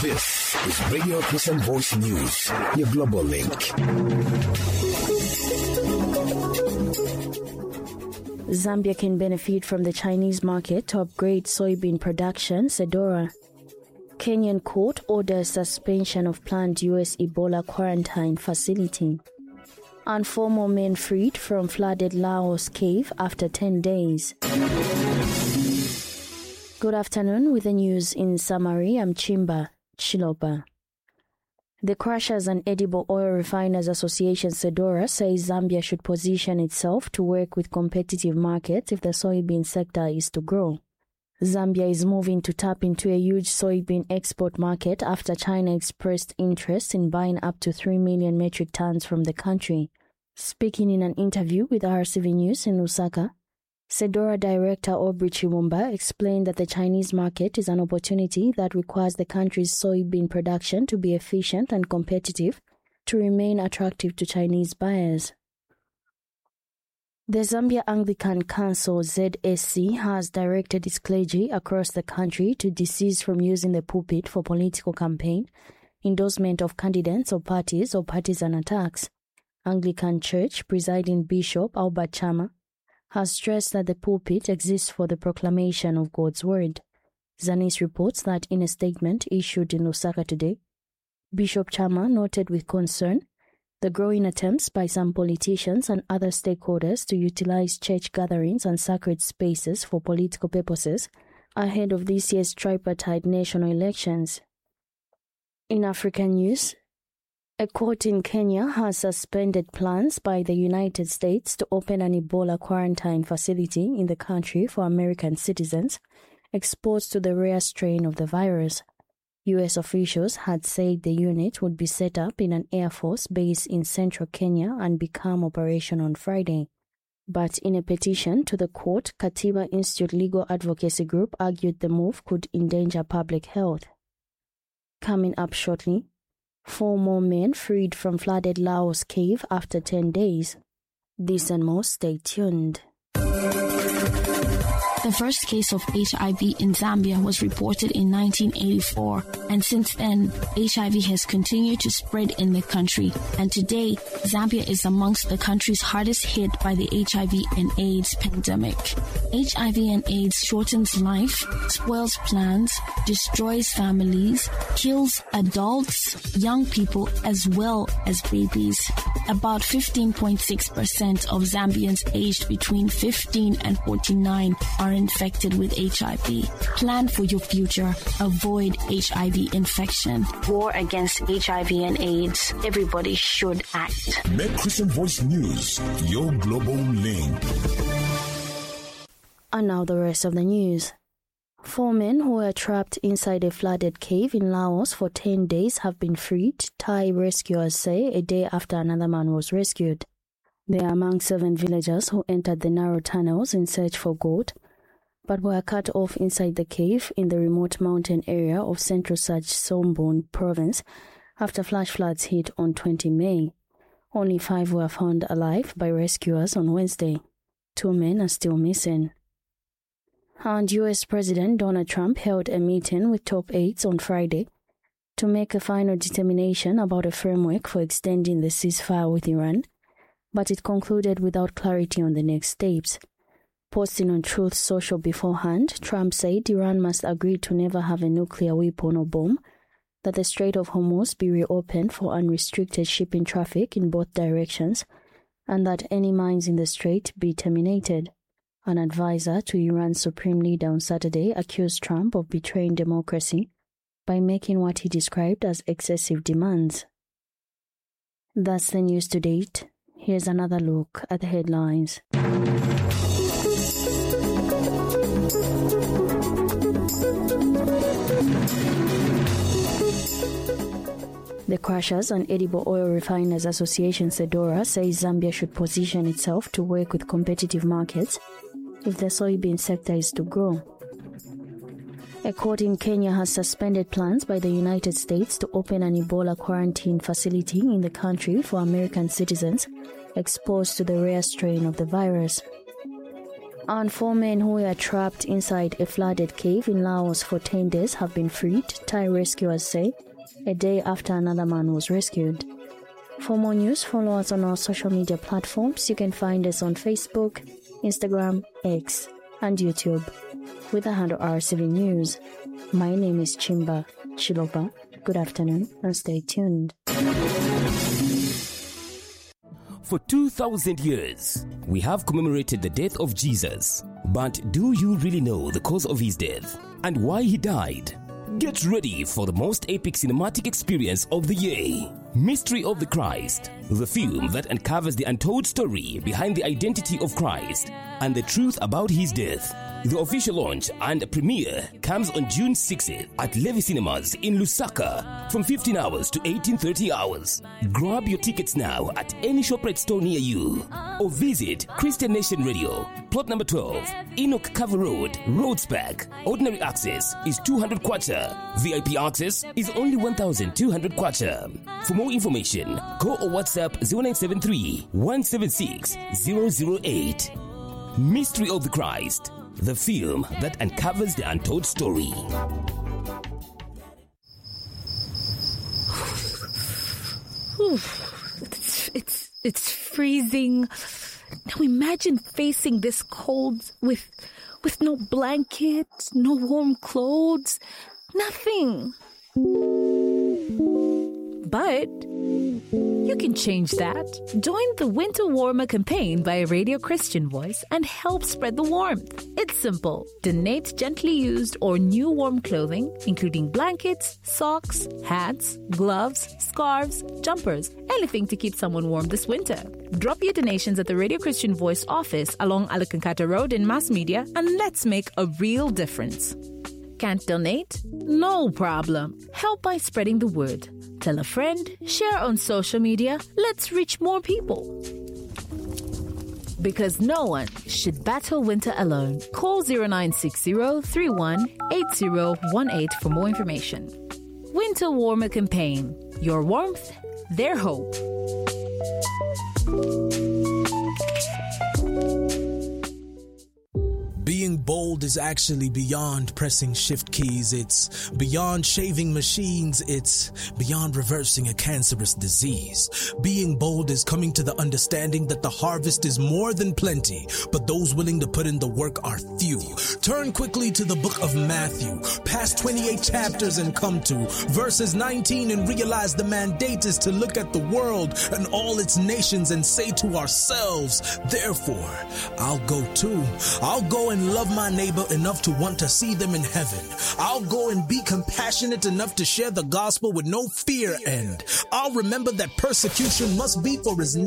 This is Radio Christian Voice News, your global link. Zambia can benefit from the Chinese market to upgrade soybean production, Sedora. Kenyan court orders suspension of planned U.S. Ebola quarantine facility. And 4 more men freed from flooded Laos cave after 10 days. Good afternoon. With the news in summary, I'm Chimba Chiloba. The Crushers and Edible Oil Refiners Association, Sedora, says Zambia should position itself to work with competitive markets if the soybean sector is to grow. Zambia is moving to tap into a huge soybean export market after China expressed interest in buying up to 3 million metric tons from the country. Speaking in an interview with RCV News in Lusaka, Sedora Director Aubrey Chimumba explained that the Chinese market is an opportunity that requires the country's soybean production to be efficient and competitive to remain attractive to Chinese buyers. The Zambia Anglican Council ZSC has directed its clergy across the country to desist from using the pulpit for political campaign, endorsement of candidates or parties, or partisan attacks. Anglican Church Presiding Bishop Albert Chama has stressed that the pulpit exists for the proclamation of God's word. Zanis reports that in a statement issued in Lusaka today, Bishop Chama noted with concern the growing attempts by some politicians and other stakeholders to utilize church gatherings and sacred spaces for political purposes ahead of this year's tripartite national elections. In African news, a court in Kenya has suspended plans by the United States to open an Ebola quarantine facility in the country for American citizens exposed to the rare strain of the virus. U.S. officials had said the unit would be set up in an Air Force base in central Kenya and become operational on Friday. But in a petition to the court, Katiba Institute Legal Advocacy Group argued the move could endanger public health. Coming up shortly, 4 more men freed from flooded Laos cave after 10 days. This and more, stay tuned. The first case of HIV in Zambia was reported in 1984, and since then, HIV has continued to spread in the country. And today, Zambia is amongst the countries hardest hit by the HIV and AIDS pandemic. HIV and AIDS shortens life, spoils plans, destroys families, kills adults, young people, as well as babies. About 15.6% of Zambians aged between 15 and 49 are infected with HIV. Plan for your future. Avoid HIV infection. War against HIV and AIDS. Everybody should act. Make Christian Voice News your global link. And now the rest of the news. 4 men who were trapped inside a flooded cave in Laos for 10 days have been freed, Thai rescuers say, a day after another man was rescued. They are among 7 villagers who entered the narrow tunnels in search for gold, but were cut off inside the cave in the remote mountain area of central Sombon province after flash floods hit on 20 May. Only 5 were found alive by rescuers on Wednesday. 2 men are still missing. And U.S. President Donald Trump held a meeting with top aides on Friday to make a final determination about a framework for extending the ceasefire with Iran, but it concluded without clarity on the next steps. Posting on Truth Social beforehand, Trump said Iran must agree to never have a nuclear weapon or bomb, that the Strait of Hormuz be reopened for unrestricted shipping traffic in both directions, and that any mines in the strait be terminated. An advisor to Iran's supreme leader on Saturday accused Trump of betraying democracy by making what he described as excessive demands. That's the news to date. Here's another look at the headlines. The Crushers and Edible Oil Refiners Association, Sedora, says Zambia should position itself to work with competitive markets if the soybean sector is to grow. A court in Kenya has suspended plans by the United States to open an Ebola quarantine facility in the country for American citizens exposed to the rare strain of the virus. And 4 men who were trapped inside a flooded cave in Laos for 10 days have been freed, Thai rescuers say, a day after another man was rescued. For more news, follow us on our social media platforms. You can find us on Facebook, Instagram, X, and YouTube with the handle RCV News. My name is Chimba Chiloba. Good afternoon and stay tuned. For 2,000 years, we have commemorated the death of Jesus. But do you really know the cause of his death and why he died? Get ready for the most epic cinematic experience of the year. Mystery of the Christ, the film that uncovers the untold story behind the identity of Christ and the truth about his death. The official launch and premiere comes on June 6th at Levy Cinemas in Lusaka from 15 hours to 18:30 hours. Grab your tickets now at any ShopRite store near you or visit Christian Nation Radio, plot number 12, Enoch Cover Road, Roadspec. Ordinary access is 200 kwacha. VIP access is only 1,200 kwacha. For more information, call or WhatsApp 0973 176 008. Mystery of the Christ, the film that uncovers the untold story. It's freezing. Now imagine facing this cold with no blanket, no warm clothes, nothing. But you can change that. Join the Winter Warmer campaign by Radio Christian Voice and help spread the warmth. It's simple. Donate gently used or new warm clothing, including blankets, socks, hats, gloves, scarves, jumpers, anything to keep someone warm this winter. Drop your donations at the Radio Christian Voice office along Alakankata Road in Mass Media and let's make a real difference. Can't donate? No problem. Help by spreading the word. Tell a friend, share on social media. Let's reach more people. Because no one should battle winter alone. Call 0960-318018 for more information. Winter Warmer Campaign. Your warmth, their hope. Being bold is actually beyond pressing shift keys. It's beyond shaving machines. It's beyond reversing a cancerous disease. Being bold is coming to the understanding that the harvest is more than plenty, but those willing to put in the work are few. Turn quickly to the book of Matthew, past 28 chapters and come to verses 19 and realize the mandate is to look at the world and all its nations and say to ourselves, therefore, I'll go too. I'll go and love my neighbor enough to want to see them in heaven. I'll go and be compassionate enough to share the gospel with no fear, and I'll remember that persecution must be for his